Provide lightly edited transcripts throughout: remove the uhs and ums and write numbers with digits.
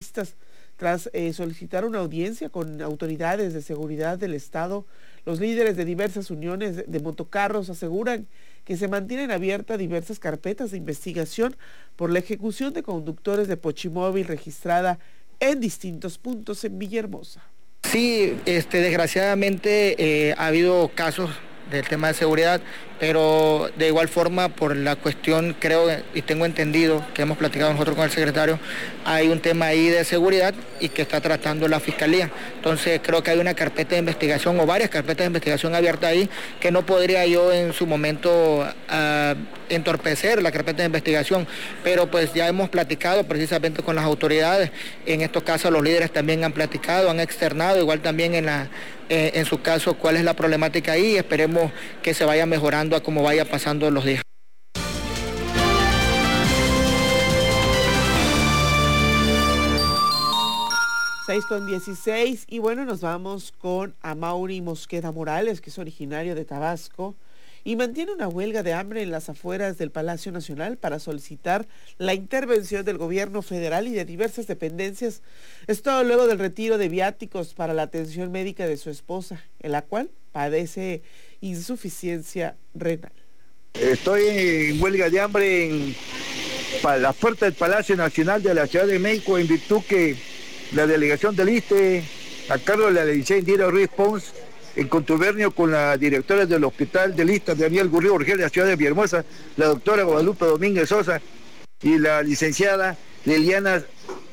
automovilistas. Tras solicitar una audiencia con autoridades de seguridad del Estado, los líderes de diversas uniones de motocarros aseguran que se mantienen abiertas diversas carpetas de investigación por la ejecución de conductores de pochimóvil registrada en distintos puntos en Villahermosa. Sí, desgraciadamente ha habido casos del tema de seguridad, pero de igual forma por la cuestión, creo y tengo entendido, que hemos platicado nosotros con el secretario, hay un tema ahí de seguridad y que está tratando la Fiscalía. Entonces creo que hay una carpeta de investigación o varias carpetas de investigación abiertas ahí, que no podría yo en su momento entorpecer la carpeta de investigación, pero pues ya hemos platicado precisamente con las autoridades. En estos casos los líderes también han platicado, han externado, igual también en su caso cuál es la problemática ahí, y esperemos que se vaya mejorando a cómo vaya pasando los días. Con 16 y bueno, nos vamos con Amaury Mosqueda Morales, que es originario de Tabasco y mantiene una huelga de hambre en las afueras del Palacio Nacional para solicitar la intervención del gobierno federal y de diversas dependencias. Esto luego del retiro de viáticos para la atención médica de su esposa, en la cual padece insuficiencia renal. Estoy en huelga de hambre en la puerta del Palacio Nacional de la Ciudad de México, en virtud que la delegación del ISSSTE, a cargo de la licenciada Indira Ruiz Pons, en contubernio con la directora del Hospital del ISSSTE, Daniel Gurrío Urgel, de la ciudad de Villahermosa, la doctora Guadalupe Domínguez Sosa, y la licenciada Liliana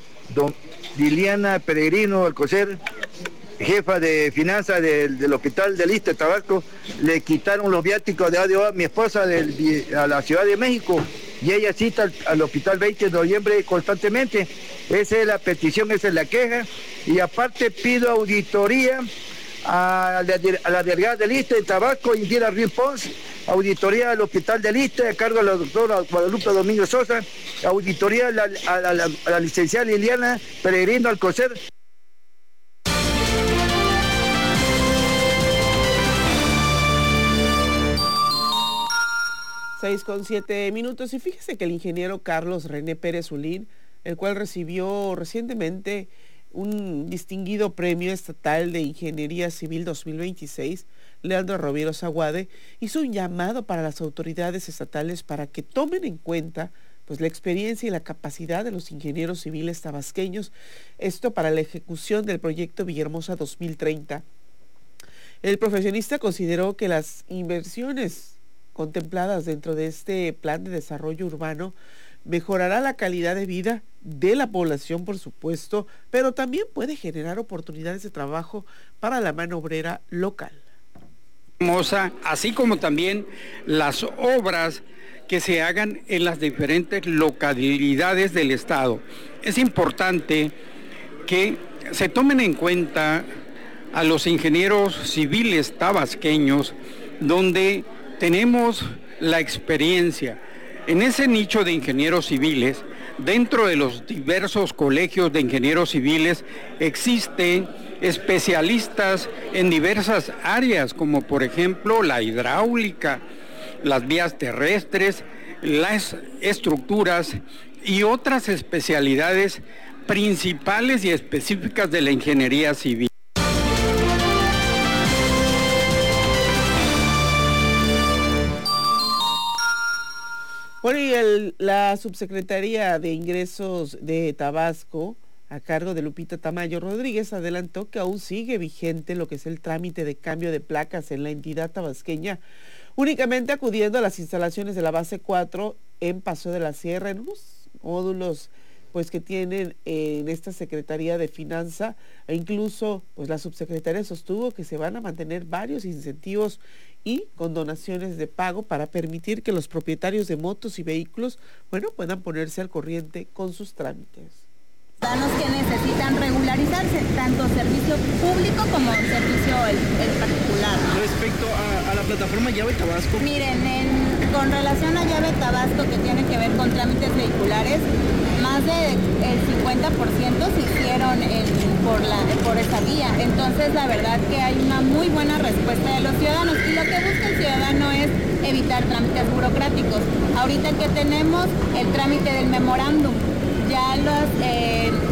Peregrino Alcocer, jefa de finanzas del Hospital del ISSSTE Tabasco, le quitaron los viáticos de ADO a mi esposa a la Ciudad de México, y ella cita al Hospital 20 de noviembre constantemente. Esa es la petición, esa es la queja, y aparte pido auditoría a la delegada del ISSSTE de Tabasco, Indira Ruiz Pons, auditoría al Hospital del ISSSTE a cargo de la doctora Guadalupe Domínguez Sosa, auditoría a la licenciada Liliana Peregrino Alcocer. 6:07 y fíjese que el ingeniero Carlos René Pérez Ulín, el cual recibió recientemente un distinguido premio estatal de Ingeniería Civil 2026, Leandro Roviero Zaguade, hizo un llamado para las autoridades estatales para que tomen en cuenta pues la experiencia y la capacidad de los ingenieros civiles tabasqueños, esto para la ejecución del proyecto Villahermosa 2030. El profesionista consideró que las inversiones contempladas dentro de este plan de desarrollo urbano mejorará la calidad de vida de la población, por supuesto, pero también puede generar oportunidades de trabajo para la mano obrera local. Así como también las obras que se hagan en las diferentes localidades del estado. Es importante que se tomen en cuenta a los ingenieros civiles tabasqueños, donde tenemos la experiencia. En ese nicho de ingenieros civiles, dentro de los diversos colegios de ingenieros civiles, existen especialistas en diversas áreas, como por ejemplo la hidráulica, las vías terrestres, las estructuras y otras especialidades principales y específicas de la ingeniería civil. Bueno, y la Subsecretaría de Ingresos de Tabasco, a cargo de Lupita Tamayo Rodríguez, adelantó que aún sigue vigente lo que es el trámite de cambio de placas en la entidad tabasqueña, únicamente acudiendo a las instalaciones de la base 4 en Paso de la Sierra, en unos módulos pues que tienen en esta Secretaría de Finanza, e incluso pues la subsecretaria sostuvo que se van a mantener varios incentivos y condonaciones de pago para permitir que los propietarios de motos y vehículos, bueno, puedan ponerse al corriente con sus trámites. Ciudadanos que necesitan regularizarse, tanto servicio público como servicio el particular. Respecto a la plataforma Llave Tabasco. Miren, con relación a Llave Tabasco, que tiene que ver con trámites vehiculares, más del 50% se hicieron por esa vía. Entonces, la verdad que hay una muy buena respuesta de los ciudadanos. Y lo que busca el ciudadano es evitar trámites burocráticos. Ahorita que tenemos el trámite del memorándum, ya